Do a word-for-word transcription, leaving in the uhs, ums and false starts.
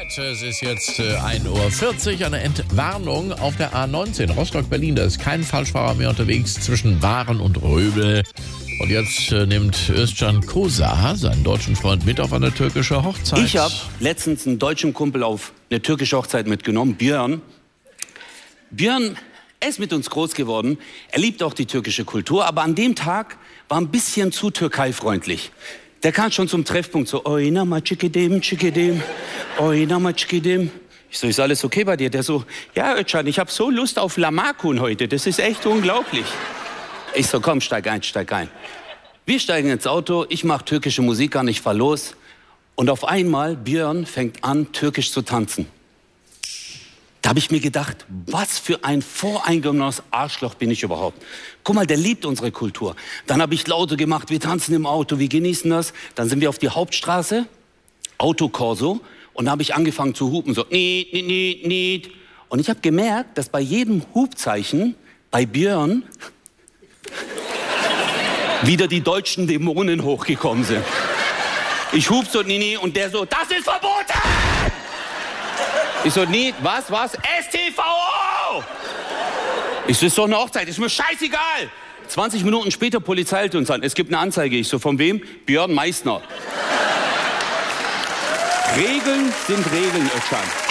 gesagt, es ist jetzt äh, ein Uhr vierzig, eine Entwarnung auf der A neunzehn Rostock-Berlin. Da ist kein Falschfahrer mehr unterwegs zwischen Waren und Röbel. Und jetzt äh, nimmt Özcan Kosa seinen deutschen Freund mit auf eine türkische Hochzeit. Ich habe letztens einen deutschen Kumpel auf eine türkische Hochzeit mitgenommen, Björn. Björn, er ist mit uns groß geworden. Er liebt auch die türkische Kultur, aber an dem Tag war ein bisschen zu türkeifreundlich. Der kam schon zum Treffpunkt so, oynama çikidim, çikidim, oynama çikidim. Ich so, ist alles okay bei dir? Der so, ja Özcan, ich habe so Lust auf Lahmacun heute, das ist echt unglaublich. Ich so, komm, steig ein, steig ein. Wir steigen ins Auto, ich mache türkische Musik an, ich fahr los. Und auf einmal, Björn fängt an, türkisch zu tanzen. Da habe ich mir gedacht, was für ein voreingenommenes Arschloch bin ich überhaupt. Guck mal, der liebt unsere Kultur. Dann habe ich Laute gemacht, wir tanzen im Auto, wir genießen das. Dann sind wir auf die Hauptstraße, Autokorso. Und da habe ich angefangen zu hupen, so, niet, niet, niet, niet. Und ich habe gemerkt, dass bei jedem Hupzeichen, bei Björn, wieder die deutschen Dämonen hochgekommen sind. Ich hup so, nee, nee, und der so, das ist verboten! Ich so, nee, was, was? S T V O! Ich so, ist doch eine Hochzeit, ist mir scheißegal! zwanzig Minuten später, Polizei hält uns an. Es gibt eine Anzeige. Ich so, von wem? Björn Meissner. Regeln sind Regeln, Özcan.